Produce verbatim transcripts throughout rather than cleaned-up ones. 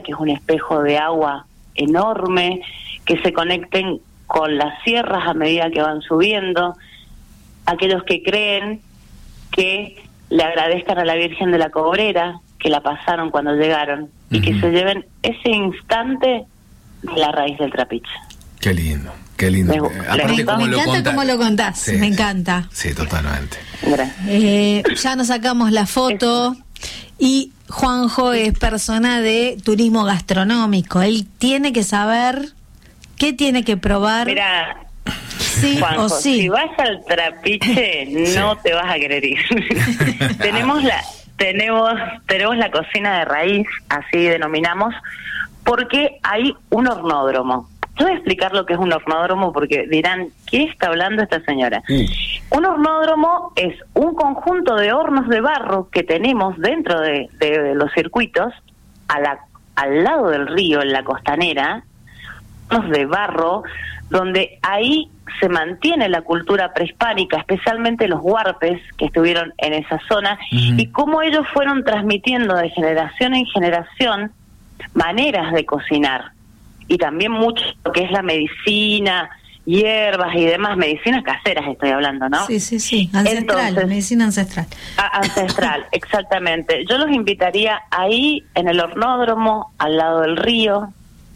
que es un espejo de agua enorme, que se conecten con las sierras a medida que van subiendo, aquellos que creen que le agradezcan a la Virgen de la Cobrera, que la pasaron cuando llegaron, y uh-huh. que se lleven ese instante de la raíz del trapiche. Qué lindo, qué lindo. Me, Aparte, me, como me encanta lo cómo lo contás, sí, me encanta. Sí, totalmente. Eh, ya nos sacamos la foto y Juanjo es persona de turismo gastronómico. Él tiene que saber qué tiene que probar. Mira, sí Juanjo, o sí. Si vas al trapiche no sí. te vas a querer ir. tenemos la tenemos tenemos la cocina de raíz, así denominamos, porque hay un hornódromo. Yo voy a explicar lo que es un hornódromo porque dirán, ¿qué está hablando esta señora? Sí. Un hornódromo es un conjunto de hornos de barro que tenemos dentro de, de los circuitos, a la, al lado del río, en la costanera, hornos de barro, donde ahí se mantiene la cultura prehispánica, especialmente los huarpes que estuvieron en esa zona, uh-huh. y cómo ellos fueron transmitiendo de generación en generación maneras de cocinar. Y también mucho lo que es la medicina, hierbas y demás, medicinas caseras estoy hablando, ¿no? Sí, sí, sí, ancestral, Entonces, medicina ancestral. A, ancestral, exactamente. Yo los invitaría ahí, en el hornódromo, al lado del río,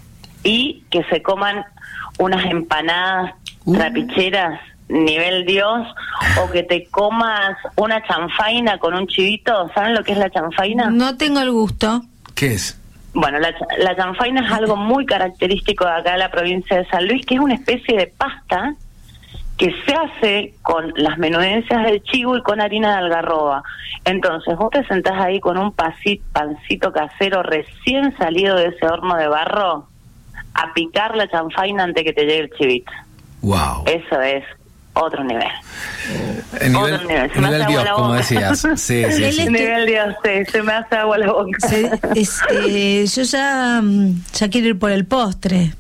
y que se coman unas empanadas uh. trapicheras, nivel Dios, o que te comas una chanfaina con un chivito. ¿Saben lo que es la chanfaina? No tengo el gusto. ¿Qué es? Bueno, la, la chanfaina es algo muy característico de acá de la provincia de San Luis, que es una especie de pasta que se hace con las menudencias del chivo y con harina de algarroba. Entonces vos te sentás ahí con un pasito, pancito casero recién salido de ese horno de barro a picar la chanfaina antes que te llegue el chivito. Wow. Eso es otro nivel. El nivel, otro nivel. Se nivel Dios, como decías. Sí, sí, sí. Nivel Dios, sí, se me hace agua la boca. Se, es, eh, yo ya, ya quiero ir por el postre.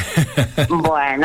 Bueno.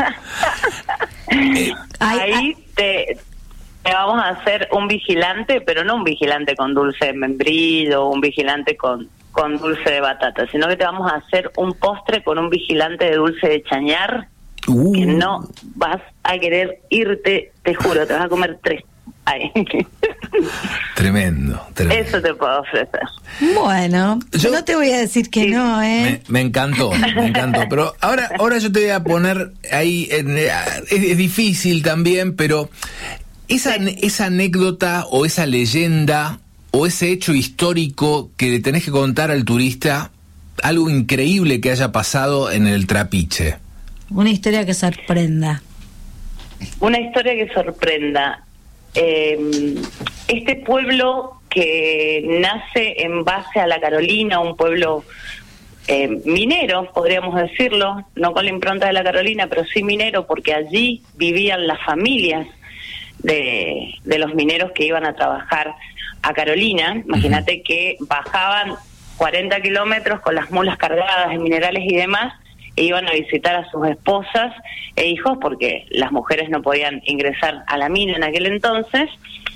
Ahí te, te vamos a hacer un vigilante, pero no un vigilante con dulce de membrillo o un vigilante con, con dulce de batata, sino que te vamos a hacer un postre con un vigilante de dulce de chañar. Uh. Que no vas a querer irte, te juro, te vas a comer tres. Ay. Tremendo, tremendo. Eso te puedo ofrecer. Bueno, yo no te voy a decir que sí. no, ¿eh? Me, me encantó, me encantó. Pero ahora, ahora yo te voy a poner ahí, en, es, es difícil también, pero esa, sí. esa anécdota o esa leyenda o ese hecho histórico que le tenés que contar al turista, algo increíble que haya pasado en el trapiche. Una historia que sorprenda. Una historia que sorprenda. Eh, este pueblo que nace en base a la Carolina, un pueblo eh, minero, podríamos decirlo, no con la impronta de la Carolina, pero sí minero, porque allí vivían las familias de, de los mineros que iban a trabajar a Carolina. Imagínate uh-huh. que bajaban cuarenta kilómetros con las mulas cargadas de minerales y demás, e iban a visitar a sus esposas e hijos porque las mujeres no podían ingresar a la mina en aquel entonces.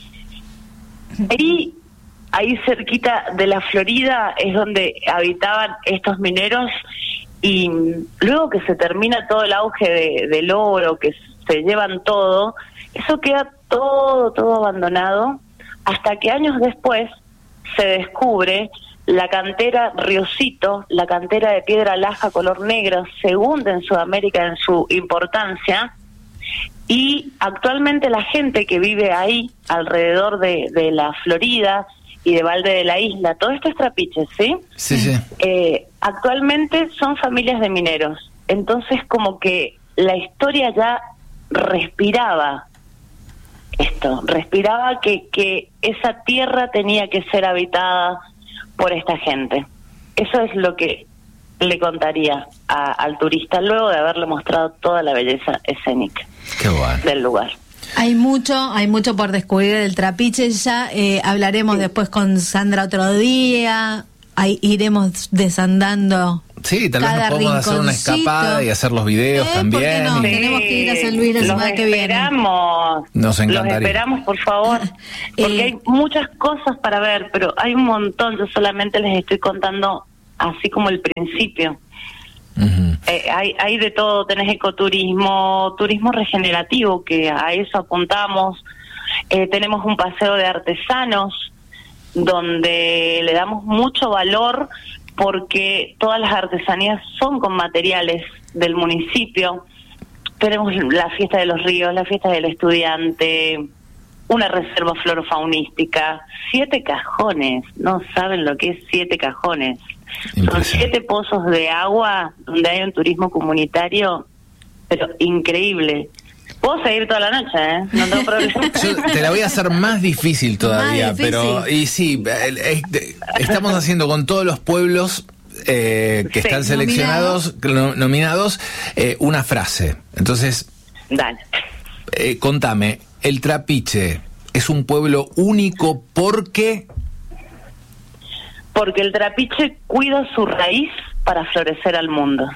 Y ahí cerquita de la Florida es donde habitaban estos mineros, y luego que se termina todo el auge de, del oro, que se llevan todo, eso queda todo, todo abandonado, hasta que años después se descubre la cantera Riocito, la cantera de piedra laja color negro, segunda en Sudamérica en su importancia, y actualmente la gente que vive ahí, alrededor de, de la Florida y de Valde de la Isla, todo esto es trapiche, ¿sí? Sí, sí. Eh, actualmente son familias de mineros, entonces como que la historia ya respiraba esto, respiraba que, que esa tierra tenía que ser habitada por esta gente. Eso es lo que le contaría a, al turista luego de haberle mostrado toda la belleza escénica Qué bueno. del lugar. Hay mucho, hay mucho por descubrir del trapiche. Ya eh, hablaremos sí. después con Sandra otro día. Ahí iremos desandando. Sí, tal vez nos podemos hacer una escapada y hacer los videos eh, también. No? Sí. Tenemos que ir a San Luis la semana que viene. Esperamos. Nos encantaría. Los esperamos, por favor, porque eh, hay muchas cosas para ver, pero hay un montón. Yo solamente les estoy contando así como el principio. Uh-huh. Eh, hay, hay de todo, tenés ecoturismo, turismo regenerativo, que a eso apuntamos. Eh, tenemos un paseo de artesanos, donde le damos mucho valor porque todas las artesanías son con materiales del municipio. Tenemos la fiesta de los ríos, la fiesta del estudiante, una reserva florofaunística, siete cajones, no saben lo que es siete cajones. Son siete pozos de agua donde hay un turismo comunitario, pero increíble. Puedo seguir toda la noche, ¿eh? No tengo problema. Yo te la voy a hacer más difícil todavía, más difícil. pero y sí, eh, eh, estamos haciendo con todos los pueblos eh, que Sí, están seleccionados, no, nominados, eh, una frase. Entonces, Dale. eh, contame, el Trapiche es un pueblo único porque... Porque el Trapiche cuida su raíz para florecer al mundo.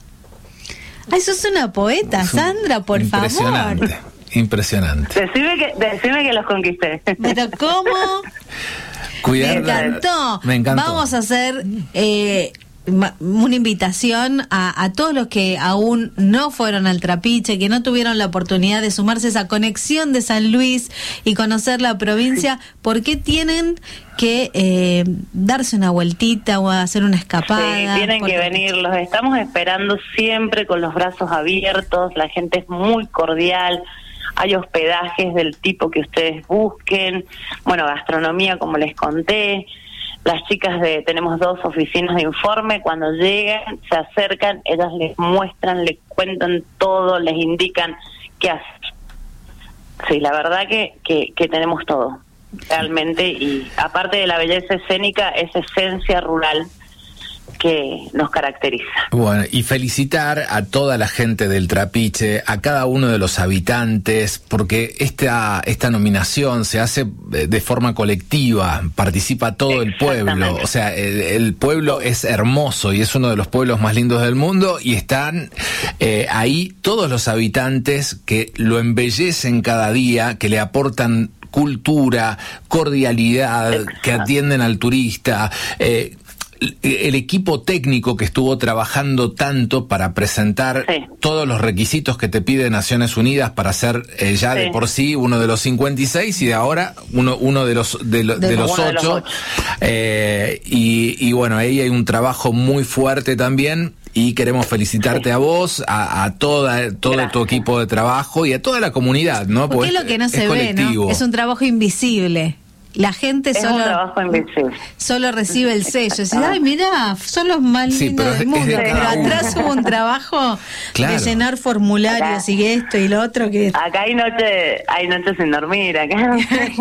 Ay, sos una poeta, Sandra, por impresionante, favor. Impresionante. Decime que, decime que los conquisté. Pero ¿cómo? Cuidar Me la- encantó. Me encantó. Vamos a hacer eh, ma- una invitación a, a todos los que aún no fueron al Trapiche, que no tuvieron la oportunidad de sumarse a esa conexión de San Luis y conocer la provincia. ¿Por qué tienen que eh, darse una vueltita o hacer una escapada? Sí, tienen Porque- que venir, los estamos esperando siempre con los brazos abiertos, la gente es muy cordial, hay hospedajes del tipo que ustedes busquen, bueno, gastronomía como les conté, las chicas de, tenemos dos oficinas de informe, cuando llegan, se acercan, ellas les muestran, les cuentan todo, les indican qué hacer. Sí, la verdad que, que, que tenemos todo, realmente, y aparte de la belleza escénica, es esencia rural que nos caracteriza. Bueno, y felicitar a toda la gente del Trapiche, a cada uno de los habitantes, porque esta esta nominación se hace de forma colectiva, participa todo el pueblo, o sea, el, el pueblo es hermoso y es uno de los pueblos más lindos del mundo, y están eh, ahí todos los habitantes que lo embellecen cada día, que le aportan cultura, cordialidad, Exacto. que atienden al turista, eh, el equipo técnico que estuvo trabajando tanto para presentar Sí. todos los requisitos que te pide Naciones Unidas para ser eh, ya Sí. de por sí uno de los cincuenta y seis y de ahora uno uno de los de, lo- De de los uno de los ocho. ocho. Eh, y, y bueno, ahí hay un trabajo muy fuerte también. Y queremos felicitarte Sí. a vos, a, a toda todo Gracias. tu equipo de trabajo y a toda la comunidad, ¿no? Porque es lo que no se ve, ¿no? Es un trabajo invisible. La gente Es solo un trabajo invisible. solo recibe el sello. Dice, ay, mira, son los más Sí, lindos pero del es- es de mundo. Pero cada uno. atrás hubo un trabajo Claro. de llenar formularios Acá. y esto y lo otro que... Acá hay noche, hay noches sin dormir, acá.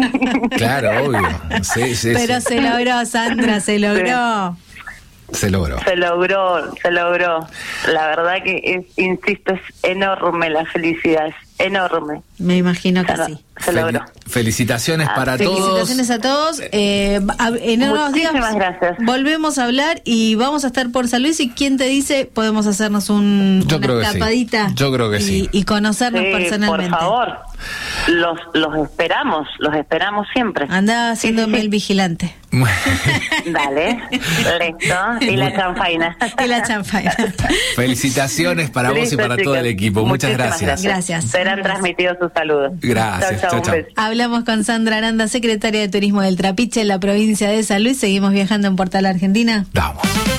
Claro, obvio. Sí, sí, Pero sí. se logró, Sandra, se logró. Se logró. Se logró, se logró. La verdad que es, insisto, es enorme la felicidad, es enorme. Me imagino que Se, sí. se logró. Felicitaciones Ah, para todos. Felicitaciones a todos. Eh, a- en unos días Muchísimas gracias. volvemos a hablar y vamos a estar por San Luis. Y quién te dice, podemos hacernos un, Yo una creo que sí. escapadita. Yo creo que y, sí. Y conocernos Sí, personalmente. por favor, los, los esperamos, los esperamos siempre. Anda haciéndome Sí, sí, el vigilante. Dale, listo. Y la chanfaina. Y la chanfaina. Felicitaciones para vos y Listo, para todo chicas. el equipo. Muchas Muchísimas gracias. Gracias. Serán transmitidos sus saludos. Gracias. Chau, chau, Chau, un chau. beso. Hablamos con Sandra Aranda, secretaria de Turismo del Trapiche en la provincia de San Luis. Seguimos viajando en Portal Argentina. Vamos.